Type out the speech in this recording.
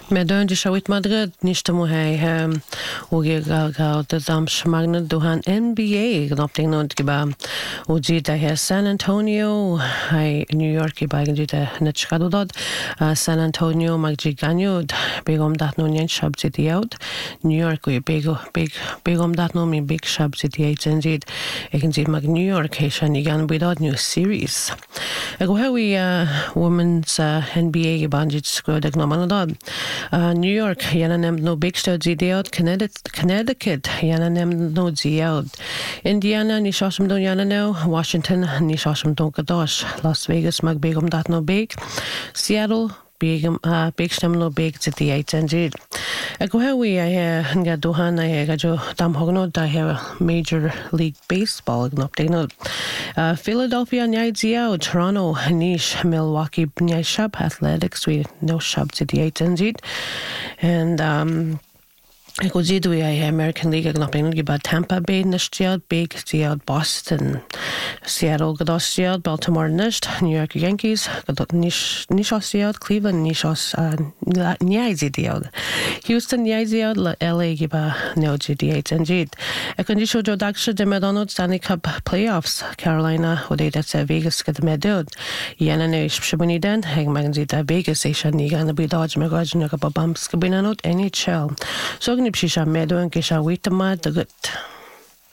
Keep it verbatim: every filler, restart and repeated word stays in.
Medun de Shawit Madrid nishtamu hai uge ga ga the dam shmagna duhan N B A gnopting no giba uji da hai San Antonio hai New York giba gita nachkado dod San Antonio magji ganyo begom dat no nyen shabzi diaut New York we big big begom dat no mi big shabzi diaut zenjid ekin mag New York hai shani gan without new series ego how we women's N B A gibanjit squad gnomano dod Uh, New York, yana nem no big star zidiot, Connecticut, Connecticut, yana nem no ziot. Indiana, ni shosum don yana no, Washington, ni shosum don kadosh, Las Vegas, mag begum dat no big, Seattle, big, uh, big stem no big zidiot and jid. Eko hewi, I hear, nga duhan, I hear, gajo dam hogno, I hear Major League Baseball, gnopte Uh, Philadelphia, nyai ziot, Toronto, nish, Milwaukee, nyai shab, Athletics, we no shab zidiot and jid. And um Eko zidu I American League gnoping giba Tampa Bay nishtiad, big ziad Boston, Seattle gadoshiad, Baltimore nisht, New York Yankees gadot nish nishosiad, Cleveland nishos uh, nyai zidiad, Houston nyai ziad, L A giba no zidiad and jid. Eko nisho jo dagsha de medonod Stanley Cup playoffs, Carolina ode that's Vegas gad medod, yana ne shibuni den, heg magan zida Vegas esha niga na bidaj megaj naga babam skabinanot N H L. So Shisha medo and kisha wait the mad the good.